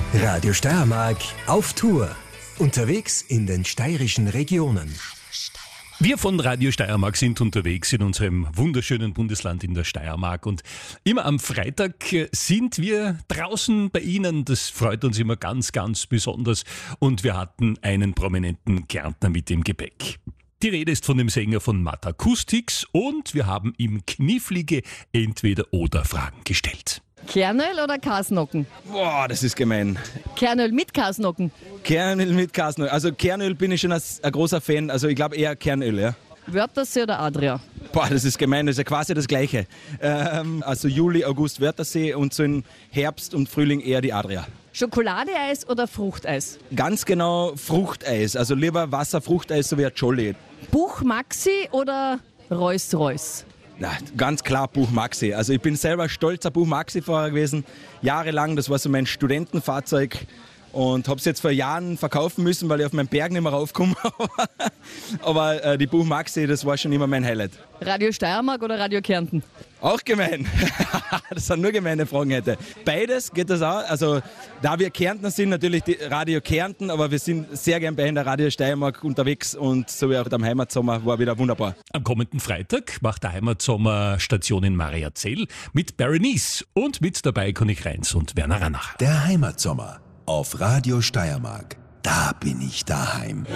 Radio Steiermark auf Tour. Unterwegs in den steirischen Regionen. Wir von Radio Steiermark sind unterwegs in unserem wunderschönen Bundesland in der Steiermark und immer am Freitag sind wir draußen bei Ihnen. Das freut uns immer ganz, ganz besonders und wir hatten einen prominenten Kärntner mit im Gepäck. Die Rede ist von dem Sänger von Matt Acoustics und wir haben ihm knifflige Entweder-oder-Fragen gestellt. Kernöl oder Kasnocken? Boah, das ist gemein. Kernöl mit Kasnocken? Kernöl mit Kasnöl. Also Kernöl bin ich schon ein großer Fan. Also ich glaube eher Kernöl, ja. Wörthersee oder Adria? Boah, das ist gemein. Das ist ja quasi das Gleiche. Also Juli, August Wörthersee und so im Herbst und Frühling eher die Adria. Schokoladeeis oder Fruchteis? Ganz genau Fruchteis. Also lieber Wasserfruchteis, so wie ein Jolly. Buch Maxi oder Rolls-Royce? Na, ganz klar Buch Maxi. Also ich bin selber stolzer Buch Maxi-Fahrer gewesen. Jahrelang, das war so mein Studentenfahrzeug. Und habe es jetzt vor Jahren verkaufen müssen, weil ich auf meinen Berg nicht mehr raufkomme. Aber die Buch Maxi, das war schon immer mein Highlight. Radio Steiermark oder Radio Kärnten? Auch gemein. Das sind nur gemeine Fragen heute. Beides geht das auch. Also da wir Kärntner sind, natürlich die Radio Kärnten, aber wir sind sehr gern bei der Radio Steiermark unterwegs und so wie auch am Heimatsommer war wieder wunderbar. Am kommenden Freitag macht der Heimatsommer Station in Mariazell mit Berenice und mit dabei Conny Reins und Werner Ranach. Der Heimatsommer auf Radio Steiermark. Da bin ich daheim.